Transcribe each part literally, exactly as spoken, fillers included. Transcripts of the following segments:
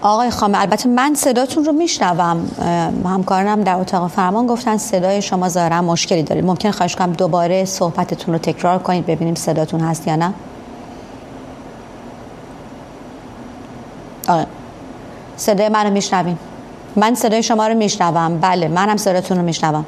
آقای خامه، البته من صداتون رو میشنوم، همکارانم در اتاق فرمان گفتن صدای شما ظاهرا مشکلی دارید. ممکن خواهش کنم دوباره صحبتتون رو تکرار کنید ببینیم صداتون هست یا نه. آقای صدای من رو میشنویم؟ من صدای شما رو میشنوم. بله منم صداتون رو میشنوم.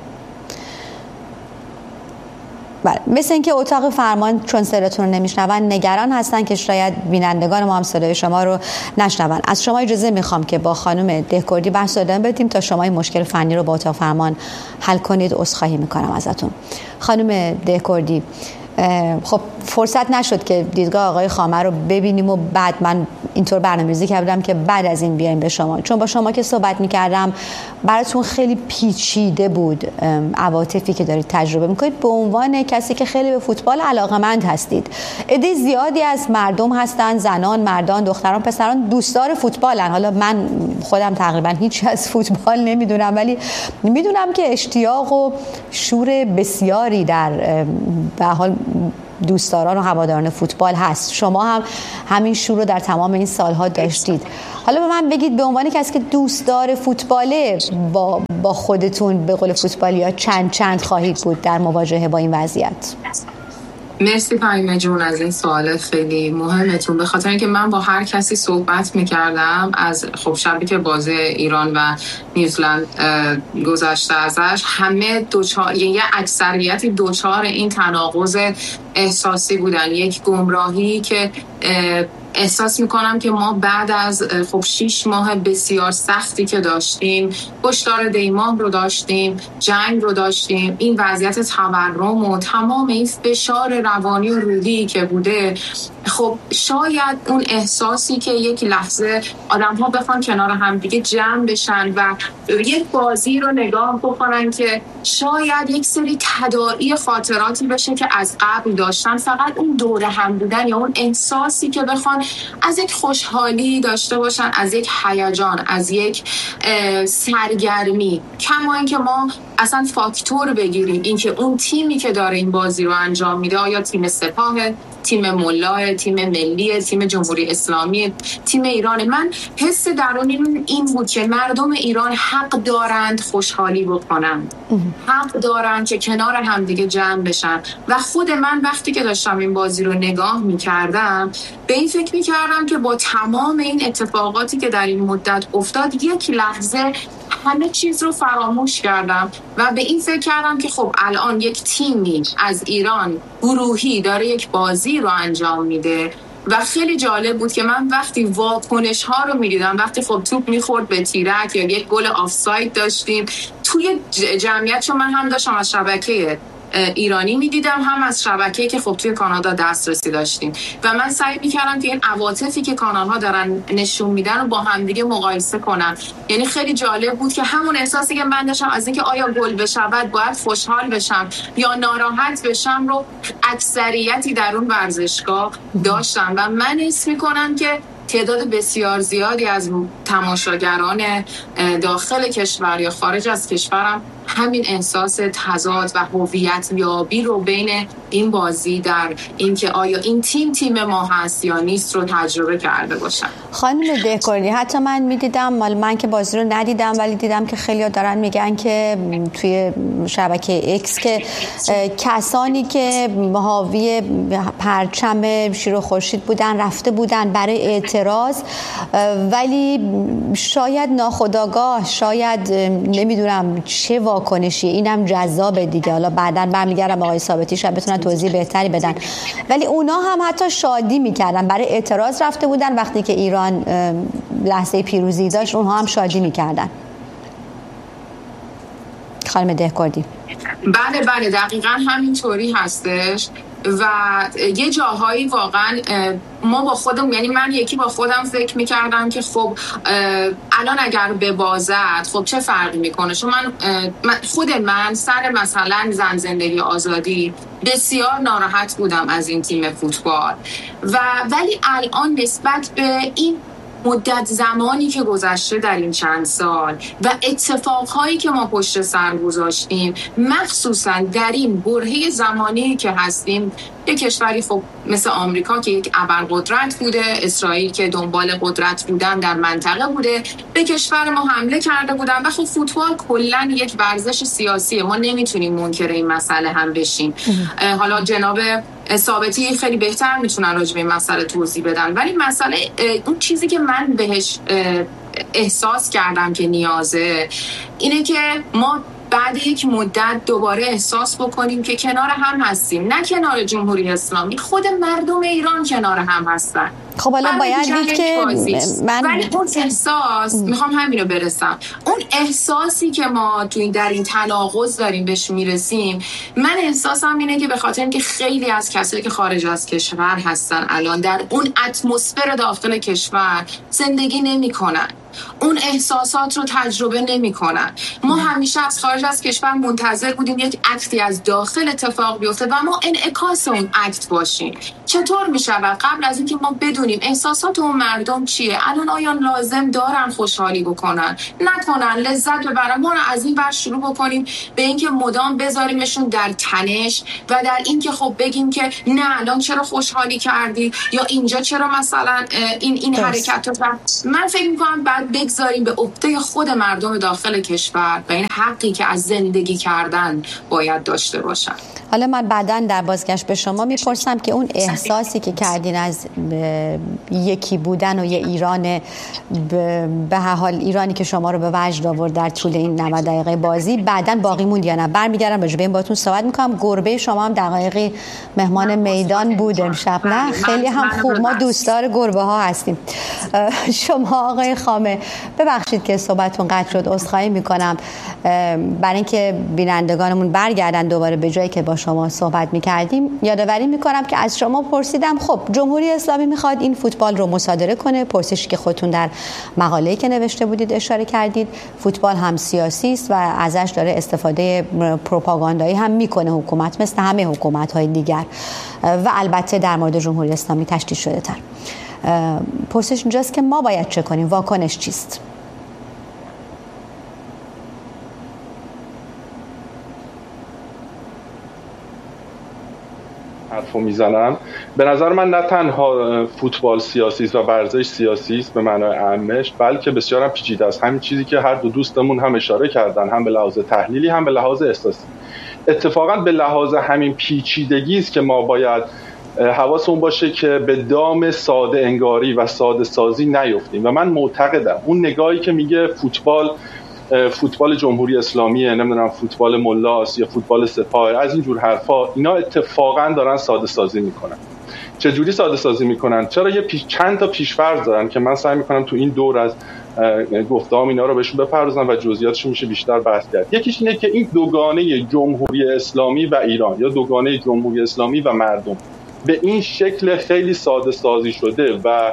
بله، مثل اینکه اتاق فرمان چون صداتون رو نمیشنون نگران هستن که شاید بینندگان ما هم صدای شما رو نشنون. از شما اجازه میخوام که با خانم دهکردی بحث ادامه بدیم تا شما این مشکل فنی رو با اتاق فرمان حل کنید. عذرخواهی میکنم ازتون. خانم دهکردی، خب فرصت نشد که دیدگاه آقای خامه رو ببینیم و بعد من اینطور برنامه‌ریزی کردم که بعد از این بیایم به شما، چون با شما که صحبت می‌کردم براتون خیلی پیچیده بود عواطفی که دارید تجربه می‌کنید. به عنوان کسی که خیلی به فوتبال علاقه‌مند هستید، عده زیادی از مردم هستن، زنان، مردان، دختران، پسران دوستدار فوتبالن. حالا من خودم تقریبا هیچ از فوتبال نمیدونم، ولی میدونم که اشتیاق و شور بسیاری در به حال دوستداران و هواداران فوتبال هست. شما هم همین شور رو در تمام این سالها داشتید. حالا به من بگید به عنوان کسی که دوستدار فوتباله، با با خودتون به قول فوتبالیا چند چند خواهید بود در مواجهه با این وضعیت؟ مرسی فهیمه جون از این سوال خیلی مهمتون، به خاطر اینکه من با هر کسی صحبت میکردم از خب شبی که بازی ایران و نیوزلند گذشته ازش، همه دوچار یه اکثریتی دوچار این تناقض احساسی بودن، یک گمراهی که احساس میکنم که ما بعد از خب شیش ماه بسیار سختی که داشتیم، کشتار دیماه رو داشتیم، جنگ رو داشتیم، این وضعیت تورم و تمام این فشار روانی و روحی که بوده، خب شاید اون احساسی که یک لحظه آدم ها بخوان کنار هم دیگه جمع بشن و یک بازی رو نگاه بکنن که شاید یک سری تداعی خاطراتی بشه که از قبل داشتن، فقط اون دوره هم بودن یا اون احساسی که بخوان از یک خوشحالی داشته باشن، از یک هیجان، از یک سرگرمی. کما اینکه ما اصلا فاکتور بگیریم اینکه اون تیمی که داره این بازی رو انجام میده، آیا تیم سپاه، تیم ملا، تیم ملی، تیم جمهوری اسلامی، تیم ایران، من حس درونی این بود که مردم ایران حق دارند خوشحالی بکنن، حق دارند که کنار هم دیگه جمع بشن. و خود من وقتی که داشتم این بازی رو نگاه میکردم به این فکر میکردم که با تمام این اتفاقاتی که در این مدت افتاد، یک لحظه همه چیز رو فراموش کردم و به این فکر کردم که خب الان یک تیمی از ایران گروهی داره یک بازی رو انجام میده و خیلی جالب بود که من وقتی واکنش ها رو میدیدم، وقتی خب توپ میخورد به تیرک یا یک گل آفساید داشتیم توی جمعیت، چون من هم داشتم از شبکه ایرانی میدیدم هم از شبکه‌ای که خب توی کانادا دسترسی داشتیم و من سعی میکردم که این عواطفی که کانال‌ها دارن نشون میدن رو با همدیگه مقایسه کنم. یعنی خیلی جالب بود که همون احساسی که من داشتم از اینکه آیا گل بشود باید خوشحال بشم یا ناراحت بشم رو اکثریتی در اون ورزشگاه داشتن و من حس میکنم که تعداد بسیار زیادی از تماشاگران داخل کشور یا خارج از کشورم همین احساس تضاد و هویت یابی رو بین این بازی در اینکه آیا این تیم تیم ما هست یا نیست رو تجربه کرده باشن. خانم دهکردی، حتی من میدیدم، مال من که بازی رو ندیدم ولی دیدم که خیلی‌ها دارن میگن که توی شبکه ایکس که کسانی که حاوی پرچم شیر و خورشید بودن رفته بودن برای اعتراض، ولی شاید ناخودآگاه، شاید نمیدونم چه واکنشی، اینم جذاب دیگه. حالا بعداً برمیگردم آقای ثابتی شاید بتونن توضیح بهتری بدن، ولی اونا هم حتی شادی میکردن، برای اعتراض رفته بودن، وقتی که ایران لحظه پیروزی داشت اونها هم شادی میکردن. خانم دهکردی. بله بله دقیقاً همینطوری هستش و یه جاهایی واقعا ما با خودم، یعنی من یکی با خودم فکر میکردم که خب الان اگر ببازد خب چه فرقی میکنه، چون من خود من سر مثلا زن زندگی آزادی بسیار ناراحت بودم از این تیم فوتبال و ولی الان نسبت به این مدت زمانی که گذشته در این چند سال و اتفاقهایی که ما پشت سر گذاشتیم، مخصوصا در این برهه زمانی که هستیم، یک کشوری خب مثل آمریکا که یک ابرقدرت بوده، اسرائیل که دنبال قدرت بودن در منطقه بوده، به کشور ما حمله کرده بودن و خب فوتبال کلا یک ورزش سیاسیه، ما نمیتونیم منکر این مسئله هم بشیم. حالا جناب ثابتی خیلی بهتر میتونن راجع به این مسئله توضیح بدن، ولی مسئله اون چیزی که من بهش احساس کردم که نیازه اینه که ما بعد یک مدت دوباره احساس بکنیم که کنار هم هستیم، نه کنار جمهوری اسلامی، خود مردم ایران کنار هم هستن. خب حالا باید دید که من ولی اون احساس میخوام همین رو برسم، اون احساسی که ما تو این در این تناقض داریم بهش میرسیم، من احساسم اینه که به خاطر اینکه خیلی از کسایی که خارج از کشور هستن الان در اون اتمسفر داخل کشور زندگی نمیکنن، اون احساسات رو تجربه نمیکنن. ما همیشه از خارج از کشور منتظر بودیم یک اکتی از داخل اتفاق بیفته و ما انعکاس اون اکت باشیم. چطور میشه قبل از اینکه ما بدونیم احساسات اون مردم چیه، الان آیا لازم دارن خوشحالی بکنن نکنن، لذت ببرن، ما رو از این ور شروع بکنیم به اینکه مدام بذاریمشون در تنش و در اینکه خب بگیم که نه الان چرا خوشحالی کردی یا اینجا چرا مثلا این این حرکت رو. من فکر میکنم بعد بگذاریم به عهده خود مردم داخل کشور و این حقی که از زندگی کردن باید داشته باشن. حالا من بعداً در بازگشت به شما میپرسم که اون احساسی که کردین از یکی بودن و یه ایران به هر حال ایرانی که شما رو به وجد آورد در طول این نود دقیقه بازی بعداً باقی موند یا نه، برمیگردم راجع به این باهاتون صحبت میکنم. گربه شما هم دقایقی مهمان میدان بود امشب، نه خیلی هم خوب، ما دوستدار گربه ها هستیم. شما آقای خامه ببخشید که صحبتتون قطع شد، عذرخواهی میکنم، برای اینکه بینندگانمون برگردن دوباره به جایی که با شما صحبت میکردیم. یادآوری میکنم که از شما پرسیدم خب جمهوری اسلامی میخواد این فوتبال رو مصادره کنه، پرسشی که خودتون در مقاله‌ای که نوشته بودید اشاره کردید، فوتبال هم سیاسی است و ازش داره استفاده پروپاگاندایی هم میکنه حکومت مثل همه حکومت‌های دیگر و البته در مورد جمهوری اسلامی تشدید شده تر. پرسش اینجاست که ما باید چه کنیم، واکنش چیست؟ حرفو میزنم. به نظر من نه تنها فوتبال سیاسی است و ورزش سیاسی است به معنای عامش، بلکه بسیار هم پیچیده است. همین چیزی که هر دو دوستمون هم اشاره کردن، هم به لحاظ تحلیلی هم به لحاظ احساسی. اتفاقا به لحاظ همین پیچیدگی است که ما باید حواسمون باشه که به دام ساده انگاری و ساده سازی نیفتیم و من معتقدم اون نگاهی که میگه فوتبال فوتبال جمهوری اسلامیه، نمیدونم فوتبال ملاست یا فوتبال سپاه، از این جور حرفا، اینا اتفاقا دارن ساده سازی میکنن. چجوری ساده سازی میکنن؟ چرا یه پیش چند تا پیش‌فرض دارن که من سعی میکنم تو این دور از گفته‌ام اینا رو بهشون بپردازم و جزئیاتش میشه بیشتر بحث کرد. یکیش اینه که این دوگانه جمهوری اسلامی و ایران یا دوگانه جمهوری اسلامی و مردم به این شکل خیلی ساده سازی شده و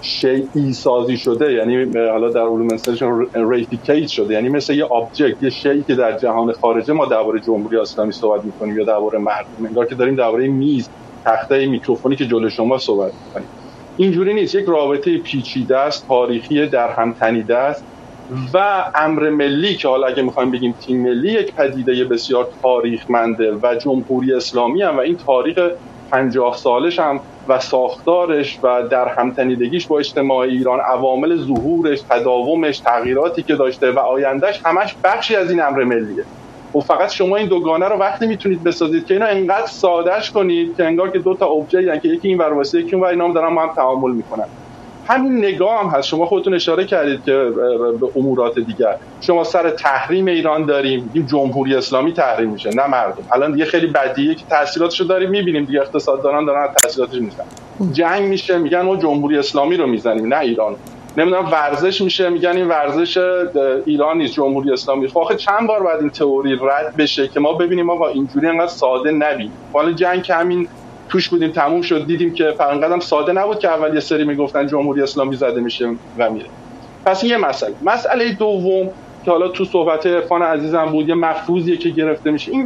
شیئی سازی شده، یعنی حالا در علوم انسانشون ریفیکیت شده، یعنی مثل یه آبجکت، یه شیئی که در جهان خارجه ما درباره جمهوری اسلامی صحبت میکنیم یا درباره مردم، انگار که داریم درباره میز، تخته میکروفونی که جلوی شما صحبت میکنیم. اینجوری نیست. یک رابطه پیچیده است، تاریخی، در هم تنیده است و امر ملی که حالا اگه میخوایم بگیم تیم ملی یک پدیده بسیار تاریخمنده و جمهوری اسلامی هم و این تاریخ پنجاه سالش هم و ساختارش و در همتنیدگیش با اجتماع ایران، عوامل ظهورش، تداومش، تغییراتی که داشته و آیندهش همش بخشی از این امر ملیه. و فقط شما این دوگانه رو وقتی میتونید بسازید که اینا انقدر سادهش کنید که انگار که دو تا ابژه یعنی که یکی این ور واسه یکی اون ور، اینا هم دارن با هم تعامل میکنن. همین نگاه هم هست. شما خودتون اشاره کردید که به امورات دیگر، شما سر تحریم ایران داریم، این جمهوری اسلامی تحریم میشه نه مردم. الان دیگه خیلی بدیه که تاثیراتشو داریم میبینیم دیگه، اقتصاددانان دارن تاثیراتش میشن. جنگ میشه میگن ما جمهوری اسلامی رو میزنیم نه ایران. نمیدونم ورزش میشه میگن این ورزش ایران نیست جمهوری اسلامی. آخه چند بار بعد این تئوری رد بشه که ما ببینیم آقا اینجوری انقدر ساده نبین. حالا جنگ که همین توش بودیم تموم شد، دیدیم که فرانقدرم ساده نبود که اول یه سری میگفتن جمهوری اسلامی زده میشه و میره. پس این یه مسئله. مسئله دوم که حالا تو صحبت عرفان عزیزم بود، یه مفروضیه که گرفته میشه، این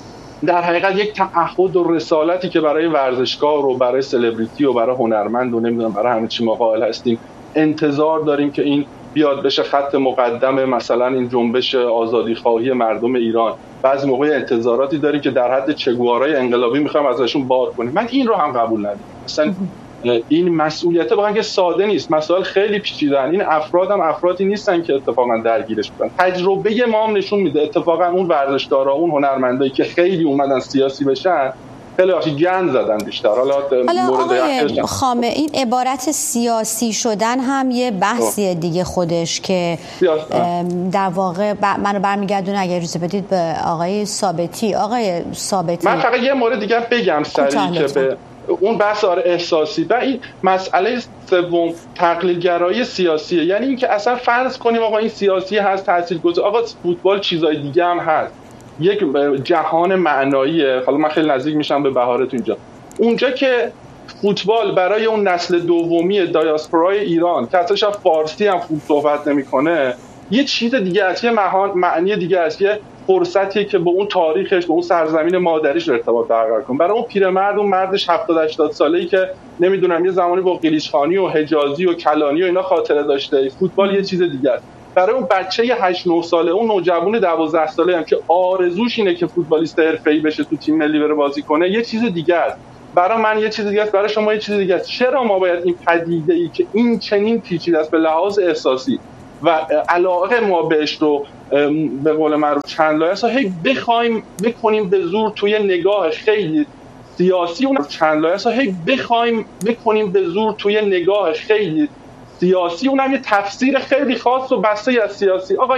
در حقیقت یک تعهد و رسالتی که برای ورزشکار و برای سلبریتی و برای هنرمند و نمیدونم برای همه چی ما قائل هستیم انتظار داریم که این بیاد بشه خط مقدم مثلا این جنبش آزادی خواهی مردم ایران. بعضی موقع انتظاراتی داریم که در حد چگوارای انقلابی میخوایم ازشون بار کنیم. من این رو هم قبول ندارم. مثلا این مسئولیت واقعا که ساده نیست، مسائل خیلی پیچیده‌اند. این افراد هم افرادی نیستن که اتفاقا درگیرش بودن. تجربه ما هم نشون میده اتفاقا اون ورزشکارا، اون هنرمندایی که خیلی اومدن سیاسی بشن، خیلی وقتی گند زدن بیشتر. حالا آقای خامه، این عبارت سیاسی شدن هم یه بحثیه دیگه خودش که در واقع منو برمیگردونه اگه اجازه بدید به آقای ثابتی. آقای ثابتی، من فقط یه مورد دیگه بگم سریع که به اون بحث آره احساسی و این مسئله سوم تقلیل‌گرایی سیاسیه. یعنی اینکه اصلا فرض کنیم آقا این سیاسی هست، تاثیرگذار، آقا فوتبال چیزای دیگه هم هست، یک جهان معناییه. حالا من خیلی نزدیک میشم به بهارت اینجا، اونجا که فوتبال برای اون نسل دومی دیاسپورای ایران که اصلاش فارسی هم خوب صحبت نمیکنه یه چیز دیگه است، یه معنی دیگه است، یه فرصتیه که با اون تاریخش، با اون سرزمین مادریش ارتباط برقرار کنه. برای اون پیرمرد، اون مردش هفتاد هشتاد ساله‌ای که نمیدونم یه زمانی با قلیچخانی و حجازی و کلانی و اینا خاطره داشته، فوتبال یه چیز دیگه است. برای اون بچه هشت نه ساله، اون نوجوان دوازده ساله هم که آرزوش اینه که فوتبالیست حرفه‌ای بشه، تو تیم ملی بره بازی کنه، یه چیز دیگه است. برای من یه چیز دیگه است، برای شما یه چیز دیگه است. چرا ما باید این پدیده‌ای که این چنین پیچیده است به لحاظ احساسی و علاقه ما بهش رو به قول معروف چند لایه است هی بخوایم بکنیم به زور توی نگاه خیلی سیاسی، اون چند لایه است هی بخوایم بکنیم به زور توی نگاه خیلی سیاسی، اونم یه تفسیر خیلی خاص و بسته از سیاسی. آقا